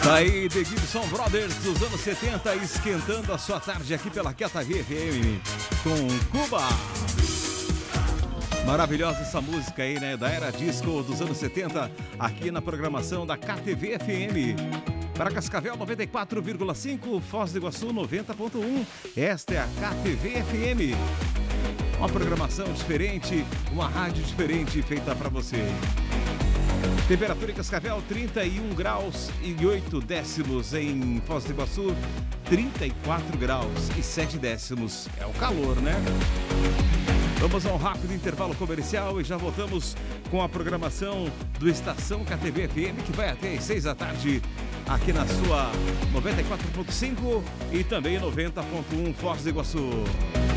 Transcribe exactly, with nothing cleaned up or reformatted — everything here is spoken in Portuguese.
Tá aí The Gibson Brothers dos anos setenta, esquentando a sua tarde aqui pela K T V F M com Cuba. Maravilhosa essa música aí, né? Da era disco dos anos setenta, aqui na programação da K T V F M. Para Cascavel noventa e quatro vírgula cinco, Foz do Iguaçu noventa ponto um. Esta é a K T V F M. Uma programação diferente, uma rádio diferente feita para você. Temperatura em Cascavel trinta e um graus e oito décimos, em Foz do Iguaçu trinta e quatro graus e sete décimos. É o calor, né? Vamos a um rápido intervalo comercial e já voltamos com a programação do Estação K T V F M, que vai até às seis da tarde aqui na sua noventa e quatro ponto cinco e também noventa ponto um Foz do Iguaçu.